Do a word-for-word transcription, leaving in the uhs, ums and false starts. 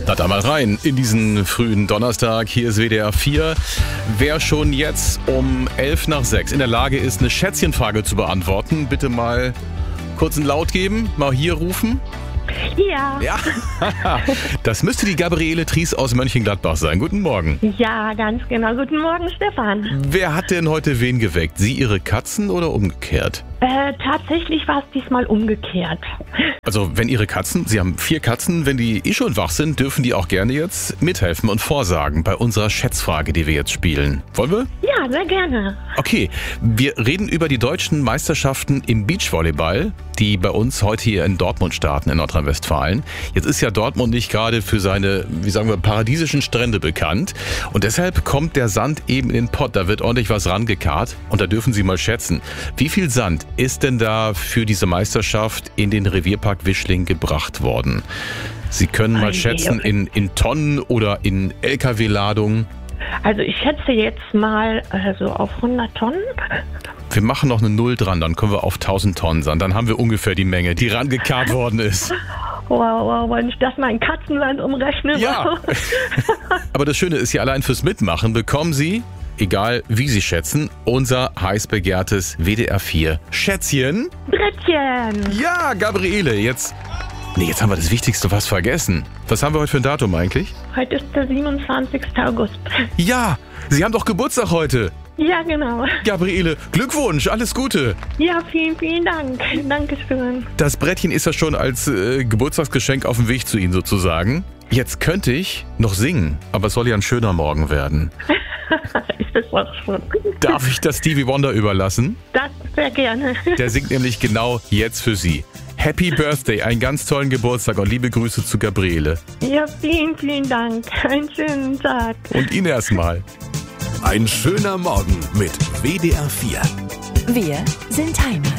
Na da mal rein in diesen frühen Donnerstag. Hier ist W D R vier. Wer schon jetzt um elf nach sechs in der Lage ist, eine Schätzchenfrage zu beantworten, bitte mal kurz einen Laut geben, mal hier rufen. Ja. Ja, das müsste die Gabriele Tries aus Mönchengladbach sein. Guten Morgen. Ja, ganz genau. Guten Morgen, Stefan. Wer hat denn heute wen geweckt? Sie, Ihre Katzen oder umgekehrt? Äh, tatsächlich war es diesmal umgekehrt. Also wenn Ihre Katzen, Sie haben vier Katzen, wenn die eh schon wach sind, dürfen die auch gerne jetzt mithelfen und vorsagen bei unserer Schätzfrage, die wir jetzt spielen. Wollen wir? Ja, sehr gerne. Okay, wir reden über die deutschen Meisterschaften im Beachvolleyball, die bei uns heute hier in Dortmund starten, in Nordrhein-Westfalen. Jetzt ist ja Dortmund nicht gerade für seine, wie sagen wir, paradiesischen Strände bekannt. Und deshalb kommt der Sand eben in den Pott. Da wird ordentlich was rangekarrt. Und da dürfen Sie mal schätzen, wie viel Sand ist denn da für diese Meisterschaft in den Revierpark Wischling gebracht worden? Sie können mal schätzen in, in Tonnen oder in L K W-Ladungen. Also ich schätze jetzt mal also auf hundert Tonnen. Wir machen noch eine Null dran, dann kommen wir auf tausend Tonnen sein. Dann haben wir ungefähr die Menge, die rangekarrt worden ist. Wow, wow, wenn ich das mal in Katzenland umrechne. Ja, aber das Schöne ist ja, allein fürs Mitmachen bekommen Sie, egal wie Sie schätzen, unser heiß begehrtes W D R vier Schätzchen. Brettchen. Ja, Gabriele, jetzt... Nee, jetzt haben wir das Wichtigste fast vergessen. Was haben wir heute für ein Datum eigentlich? Heute ist der siebenundzwanzigster August. Ja, Sie haben doch Geburtstag heute. Ja, genau. Gabriele, Glückwunsch, alles Gute. Ja, vielen, vielen Dank. Dankeschön. Das Brettchen ist ja schon als äh, Geburtstagsgeschenk auf dem Weg zu Ihnen sozusagen. Jetzt könnte ich noch singen, aber es soll ja ein schöner Morgen werden. Ist das auch schon? Darf ich das Stevie Wonder überlassen? Das sehr gerne. Der singt nämlich genau jetzt für Sie. Happy Birthday, einen ganz tollen Geburtstag und liebe Grüße zu Gabriele. Ja, vielen, vielen Dank. Einen schönen Tag. Und Ihnen erstmal. Ein schöner Morgen mit W D R vier. Wir sind Heimat.